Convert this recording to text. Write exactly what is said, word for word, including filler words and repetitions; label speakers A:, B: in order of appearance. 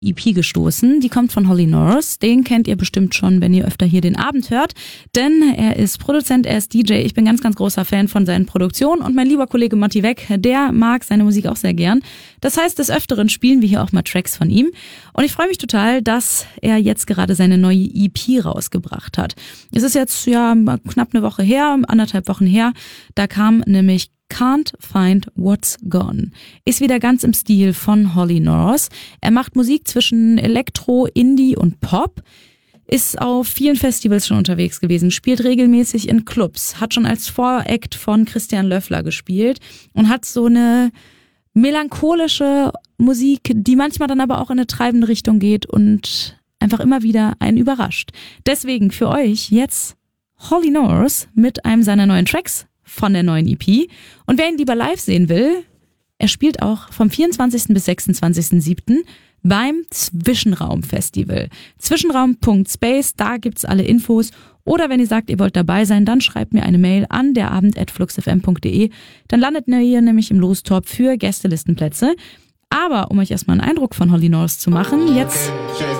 A: E P gestoßen. Die kommt von Holly Norris. Den kennt ihr bestimmt schon, wenn ihr öfter hier den Abend hört. Denn er ist Produzent, er ist D J. Ich bin ganz, ganz großer Fan von seinen Produktionen. Und mein lieber Kollege Motti Weck, der mag seine Musik auch sehr gern. Das heißt, des Öfteren spielen wir hier auch mal Tracks von ihm. Und ich freue mich total, dass er jetzt gerade seine neue E P rausgebracht hat. Es ist jetzt ja knapp eine Woche her, anderthalb Wochen her. Da kam nämlich Can't Find What's Gone. Ist wieder ganz im Stil von Holly Norris. Er macht Musik zwischen Elektro, Indie und Pop. Ist auf vielen Festivals schon unterwegs gewesen, spielt regelmäßig in Clubs, hat schon als Voract von Christian Löffler gespielt und hat so eine melancholische Musik, die manchmal dann aber auch in eine treibende Richtung geht und einfach immer wieder einen überrascht. Deswegen für euch jetzt Holly Norris mit einem seiner neuen Tracks von der neuen E P. Und wer ihn lieber live sehen will, er spielt auch vom vierundzwanzigsten bis sechsundzwanzigsten siebten beim Zwischenraum-Festival. Zwischenraum Punkt space, da gibt's alle Infos. Oder wenn ihr sagt, ihr wollt dabei sein, dann schreibt mir eine Mail an derabend at fluxfm punkt de. Dann landet ihr nämlich im Lostop für Gästelistenplätze. Aber um euch erstmal einen Eindruck von Holly Norris zu machen, jetzt